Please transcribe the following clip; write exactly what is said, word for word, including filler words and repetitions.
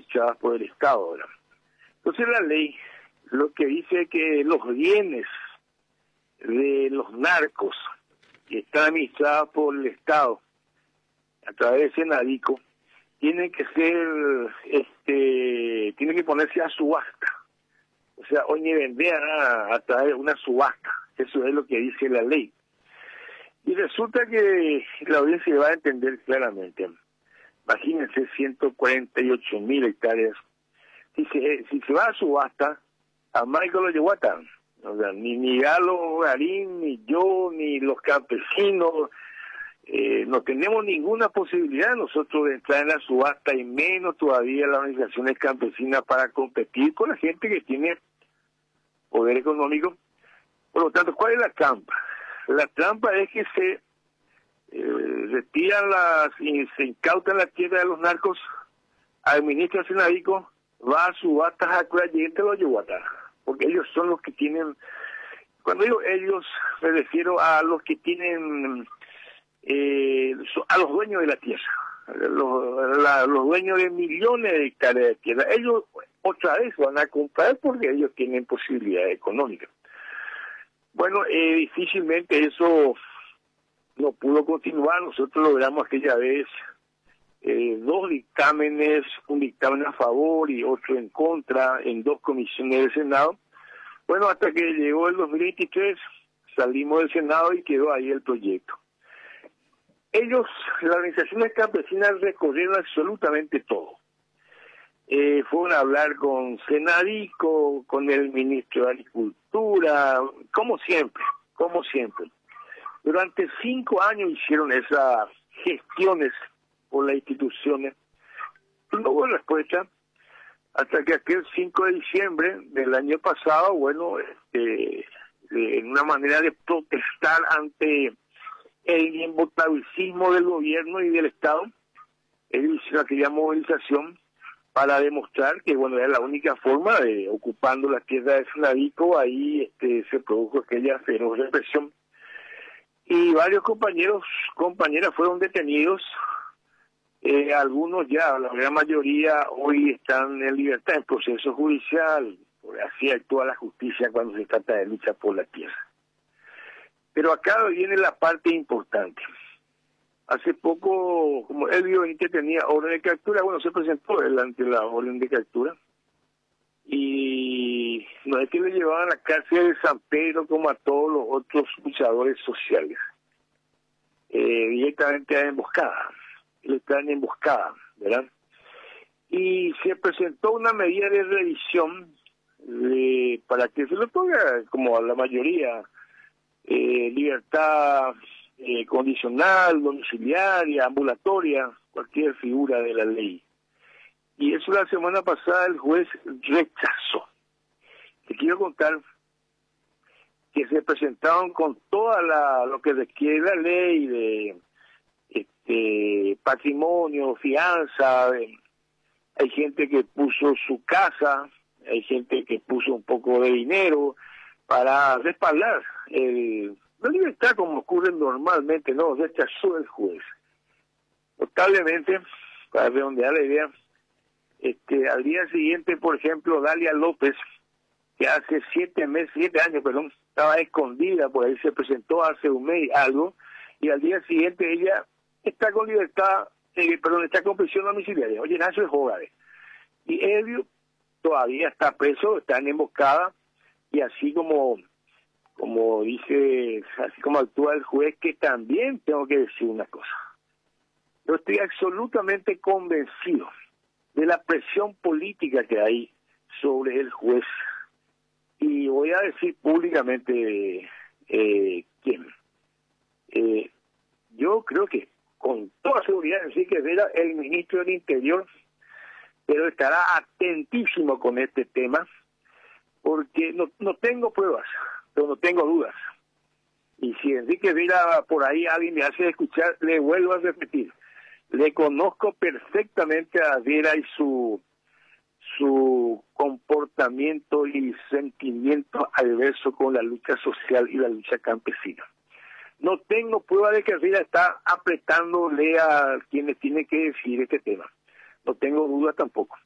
administradas por el Estado ahora. Entonces la ley lo que dice es que los bienes de los narcos que están administrados por el Estado a través de Senadico tienen que ser, este, tienen que ponerse a subasta. O sea, hoy ni vender a, a través de una subasta. Eso es lo que dice la ley. Y resulta que la audiencia va a entender claramente. Imagínense ciento cuarenta y ocho mil hectáreas. Si se, si se va a subasta, a Michael lo llevó a tan. O sea, ni, ni Galo Garín, ni yo, ni los campesinos, eh, no tenemos ninguna posibilidad nosotros de entrar en la subasta y menos todavía las organizaciones campesinas para competir con la gente que tiene poder económico. Por lo tanto, ¿cuál es la trampa? La trampa es que se eh, retiran las y se incautan la tierra de los narcos, administra el Senadico, va a subastas a Cuyayente, lo llevó a atar. Porque ellos son los que tienen, cuando digo ellos, me refiero a los que tienen, eh, a los dueños de la tierra, los, la, los dueños de millones de hectáreas de tierra. Ellos otra vez van a comprar porque ellos tienen posibilidades económicas. Bueno, eh, difícilmente eso no pudo continuar. Nosotros logramos aquella vez eh, dos dictámenes, un dictamen a favor y otro en contra, en dos comisiones del Senado. Bueno, hasta que llegó el dos mil veintitrés, salimos del Senado y quedó ahí el proyecto. Ellos, las organizaciones campesinas, recorrieron absolutamente todo. Eh, fueron a hablar con Senadico, con el ministro de Agricultura, como siempre, como siempre. Durante cinco años hicieron esas gestiones por las instituciones. No hubo respuesta hasta que aquel cinco de diciembre del año pasado, bueno, este, en una manera de protestar ante el invotavicismo del gobierno y del Estado, ellos hicieron aquella movilización para demostrar que, bueno, era la única forma de, ocupando la tierra de Senadico, ahí este, se produjo aquella feroz represión. Y varios compañeros, compañeras fueron detenidos, eh, algunos ya, la gran mayoría hoy están en libertad en proceso judicial, así actúa la justicia cuando se trata de lucha por la tierra. Pero acá viene la parte importante. Hace poco, como Elvio Benítez tenía orden de captura, bueno, se presentó delante de la orden de captura y no es que le llevaban a la cárcel de San Pedro como a todos los otros luchadores sociales, eh, directamente a emboscada, le están emboscada, ¿verdad? Y se presentó una medida de revisión de, para que se le ponga, como a la mayoría, eh, libertad Eh, condicional, domiciliaria, ambulatoria, cualquier figura de la ley. Y eso la semana pasada el juez rechazó. Te quiero contar que se presentaron con toda la lo que requiere la ley de este patrimonio, fianza, de, hay gente que puso su casa, hay gente que puso un poco de dinero para respaldar el la libertad, como ocurre normalmente, no, rechazó el juez. Notablemente, para redondear la idea, este, al día siguiente, por ejemplo, Dalia López, que hace siete meses, siete años, perdón, estaba escondida, por ahí se presentó hace un mes algo, y al día siguiente ella está con libertad, eh, perdón, está con prisión domiciliaria. Oye, Nacho es joven. Y Elvio todavía está preso, está en emboscada, y así como... como dice, así como actúa el juez, que también tengo que decir una cosa. Yo estoy absolutamente convencido de la presión política que hay sobre el juez. Y voy a decir públicamente eh, quién. Eh, yo creo que con toda seguridad decir que era el ministro del Interior, pero estará atentísimo con este tema, porque no, no tengo pruebas, pero no tengo dudas. Y si Enrique Vera por ahí alguien me hace escuchar, le vuelvo a repetir. Le conozco perfectamente a Vera y su su comportamiento y sentimiento adverso con la lucha social y la lucha campesina. No tengo prueba de que Vera está apretándole a quienes tienen que decir este tema. No tengo duda tampoco.